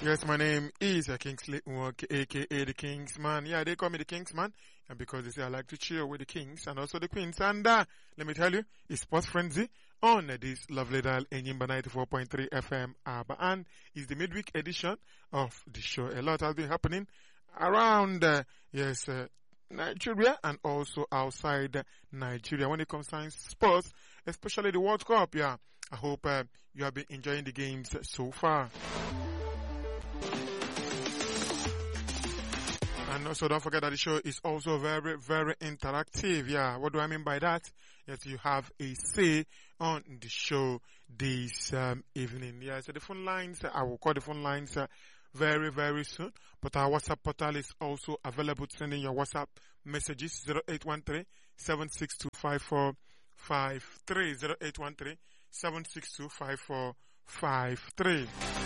Yes, my name is Kingsley Nwok, aka the Kingsman. Yeah, they call me the Kingsman, and because they say I like to chill with the kings and also the queens. And let me tell you, it's Sports Frenzy on this lovely dial, Enyimba 94.3 FM, and it's the midweek edition of the show. A lot has been happening around, Nigeria and also outside Nigeria when it concerns sports, especially the World Cup. Yeah, I hope you have been enjoying the games so far. And also don't forget that the show is also very, very interactive. Yeah, what do I mean by that? Yes, you have a say on the show this evening. Yeah, so the phone lines, I will call the phone lines very, very soon. But our WhatsApp portal is also available to send in your WhatsApp messages 0813-762-5453. 0813-762-5453.